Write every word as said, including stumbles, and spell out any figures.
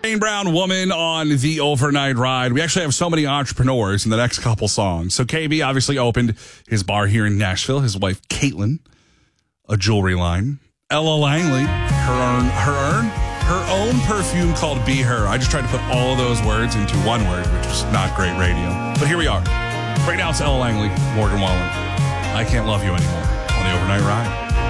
Jane Brown, Woman on the Overnight Ride. We actually have so many entrepreneurs in the next couple songs. So K B obviously opened his bar here in Nashville. His wife, Caitlin, a jewelry line. Ella Langley, her own, her own, her own perfume called Be Her. I just tried to put all of those words into one word, which was not great radio. But here we are. Right now it's Ella Langley, Morgan Wallen. I Can't Love You Anymore on the Overnight Ride.